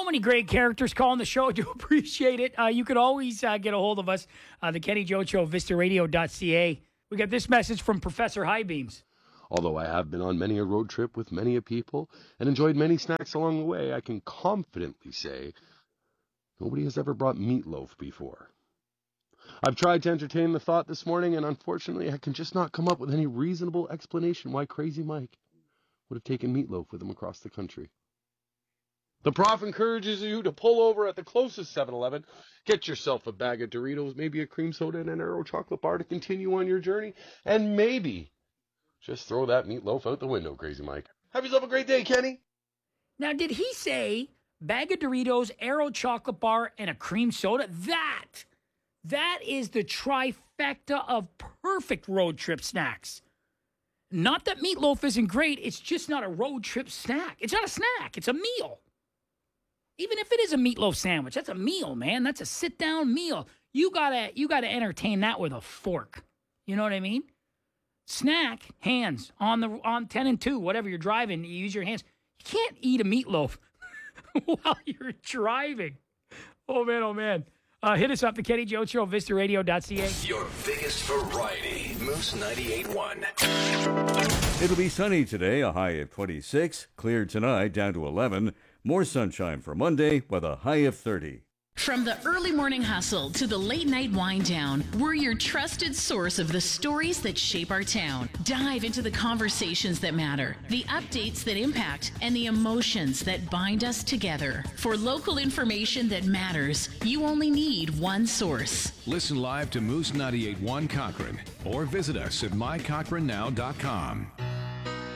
So many great characters calling the show. I do appreciate it. You can always get a hold of us, the Kenny Joe Show, vistaradio.ca. We got this message from Professor Highbeams. Although I have been on many a road trip with many a people and enjoyed many snacks along the way, I can confidently say nobody has ever brought meatloaf before. I've tried to entertain the thought this morning, and unfortunately I can just not come up with any reasonable explanation why Crazy Mike would have taken meatloaf with him across the country. The prof encourages you to pull over at the closest 7-Eleven, get yourself a bag of Doritos, maybe a cream soda and an Aero chocolate bar to continue on your journey, and maybe just throw that meatloaf out the window, Crazy Mike. Have yourself a great day, Kenny. Now, did he say bag of Doritos, Aero chocolate bar, and a cream soda? That is the trifecta of perfect road trip snacks. Not that meatloaf isn't great. It's just not a road trip snack. It's not a snack. It's a meal. Even if it is a meatloaf sandwich, that's a meal, man. That's a sit-down meal. You gotta entertain that with a fork. You know what I mean? Snack, hands on 10 and 2, whatever you're driving, you use your hands. You can't eat a meatloaf while you're driving. Oh, man, oh, man. Hit us up, the Kenny Joe Show, vistaradio.ca. Your biggest variety, Moose 98.1. It'll be sunny today, a high of 26. Clear tonight, down to 11. More sunshine for Monday with a high of 30. From the early morning hustle to the late night wind down, we're your trusted source of the stories that shape our town. Dive into the conversations that matter, the updates that impact, and the emotions that bind us together. For local information that matters, you only need one source. Listen live to Moose 98.1 Cochrane or visit us at mycochranow.com.